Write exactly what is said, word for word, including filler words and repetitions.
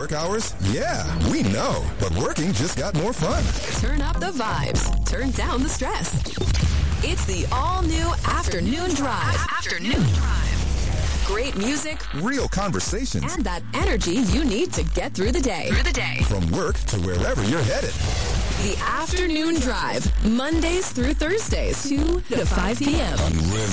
work hours? Yeah, we know, but working just got more fun. Turn up the vibes. Turn down the stress. It's the all-new Afternoon Drive. Afternoon Drive. Great music, real conversations, and that energy you need to get through the day. Through the day. From work to wherever you're headed. The Afternoon Drive, Mondays through Thursdays, two to five p.m.